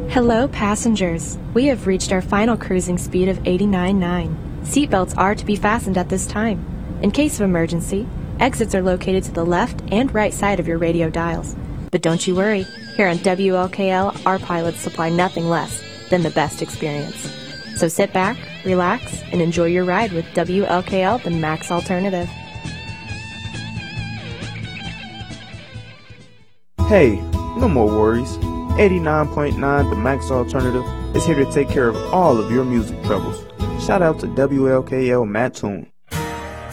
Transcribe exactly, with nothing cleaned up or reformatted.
Hello, passengers. We have reached our final cruising speed of eighty-nine point nine. Seatbelts are to be fastened at this time. In case of emergency, exits are located to the left and right side of your radio dials. But don't you worry, here on W L K L, our pilots supply nothing less than the best experience. So sit back, relax, and enjoy your ride with W L K L, the Max Alternative. Hey, no more worries. eighty-nine point nine The Max Alternative is here to take care of all of your music troubles. Shout out to W L K L Mattoon.